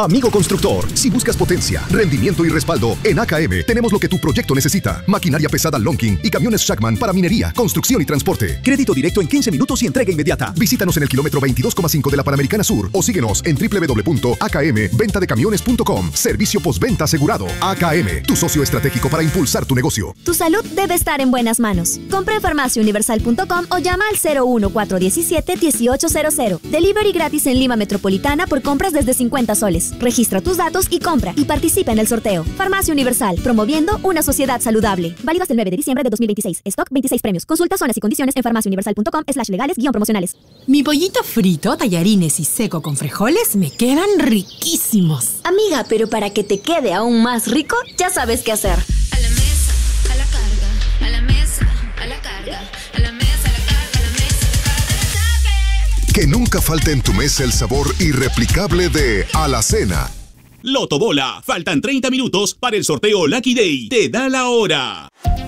Amigo constructor, si buscas potencia, rendimiento y respaldo, en AKM tenemos lo que tu proyecto necesita. Maquinaria pesada Lonking y camiones Shackman para minería, construcción y transporte. Crédito directo en 15 minutos y entrega inmediata. Visítanos en el kilómetro 22,5 de la Panamericana Sur o síguenos en www.akmventadecamiones.com. Servicio postventa asegurado. AKM, tu socio estratégico para impulsar tu negocio. Tu salud debe estar en buenas manos. Compra en farmaciauniversal.com o llama al 01417-1800. Delivery gratis en Lima Metropolitana por compras desde 50 soles. Registra tus datos y compra y participa en el sorteo. Farmacia Universal, promoviendo una sociedad saludable. Válido hasta el 9 de diciembre de 2026. Stock 26 premios. Consulta zonas y condiciones en farmaciauniversal.com/legales-promocionales. Mi pollito frito, tallarines y seco con frijoles me quedan riquísimos. Amiga, pero para que te quede aún más rico, ya sabes qué hacer. A la mesa, a la carga, a la mesa, a la carga, a la mesa, a la carga, a la mesa, a la carga. Que nunca falte en tu mesa el sabor irreplicable de Alacena. Loto Bola, faltan 30 minutos para el sorteo Lucky Day. Te da la hora.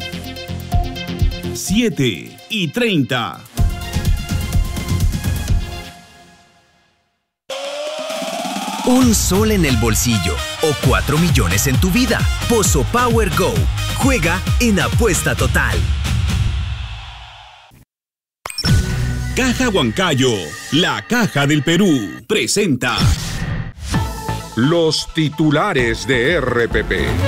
7:30. Un sol en el bolsillo o 4 millones en tu vida. Pozo Power Go. Juega en Apuesta Total. Caja Huancayo, la Caja del Perú, presenta los titulares de RPP.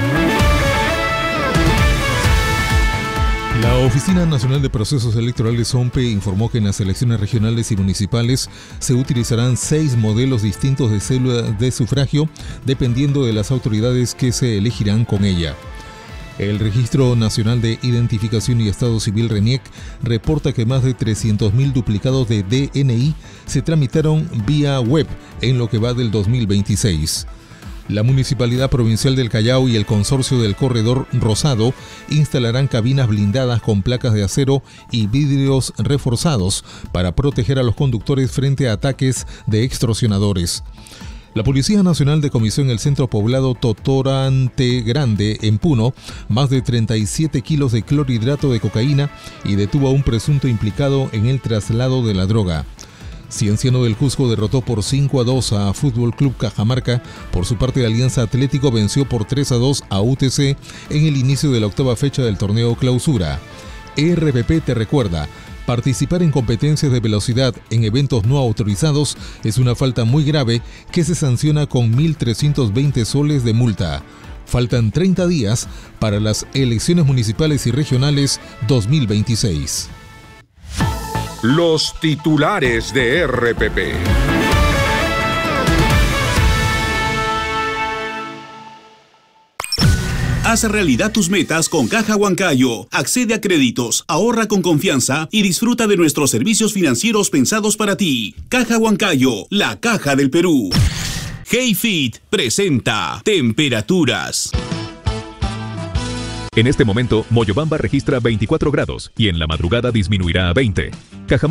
La Oficina Nacional de Procesos Electorales OMPE informó que en las elecciones regionales y municipales se utilizarán 6 modelos distintos de célula de sufragio dependiendo de las autoridades que se elegirán con ella. El Registro Nacional de Identificación y Estado Civil RENIEC reporta que más de 300.000 duplicados de DNI se tramitaron vía web en lo que va del 2026. La Municipalidad Provincial del Callao y el Consorcio del Corredor Rosado instalarán cabinas blindadas con placas de acero y vidrios reforzados para proteger a los conductores frente a ataques de extorsionadores. La Policía Nacional decomisó en el centro poblado Totorante Grande, en Puno, más de 37 kilos de clorhidrato de cocaína y detuvo a un presunto implicado en el traslado de la droga. Cienciano del Cusco derrotó por 5-2 a Fútbol Club Cajamarca. Por su parte, Alianza Atlético venció por 3-2 a UTC en el inicio de la 8ª fecha del torneo Clausura. RPP te recuerda: participar en competencias de velocidad en eventos no autorizados es una falta muy grave que se sanciona con 1.320 soles de multa. Faltan 30 días para las elecciones municipales y regionales 2026. Los titulares de RPP. Haz realidad tus metas con Caja Huancayo. Accede a créditos, ahorra con confianza y disfruta de nuestros servicios financieros pensados para ti. Caja Huancayo, la Caja del Perú. HeyFit presenta temperaturas. En este momento, Moyobamba registra 24 grados y en la madrugada disminuirá a 20.